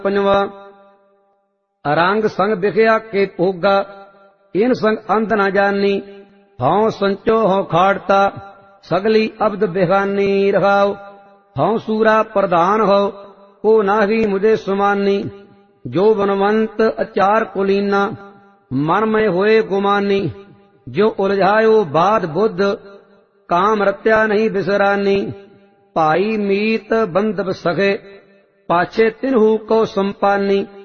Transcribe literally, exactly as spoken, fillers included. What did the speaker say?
पंजवा। रंग संग बिखया के भोगा, इन संग अंध न जानी। हौं संचो हौं खाड़ता, सगली अब्द बेगानी। रहाओ हौं सूरा प्रधान हो, को नाही मुझे सुमानी। जो बनवंत अचार कुलीना, मन में होए गुमानी। जो उलझायो बाध बुद्ध, काम रत्या नहीं बिसरानी। भाई मीत बंधव सखे, पाछे तिन्हू को संपानी।